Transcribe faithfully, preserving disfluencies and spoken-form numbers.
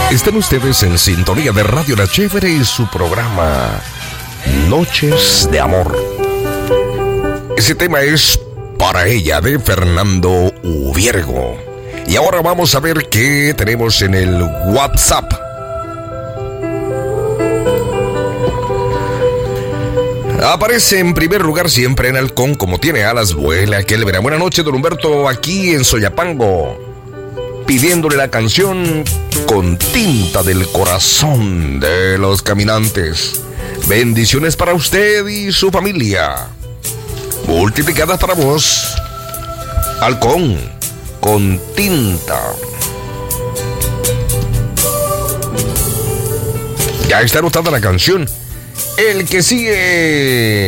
Están ustedes en sintonía de Radio La Chévere y su programa Noches de Amor. Ese tema es Para ella, de Fernando Ubiergo. Y ahora vamos a ver qué tenemos en el WhatsApp. Aparece en primer lugar siempre en Halcón, como tiene alas vuela, que él verá. Buenas noches, don Humberto, aquí en Soyapango, pidiéndole la canción Con tinta del corazón de Los Caminantes. Bendiciones para usted y su familia, multiplicadas para vos. Halcón, Con tinta. Ya está anotada la canción. El que sigue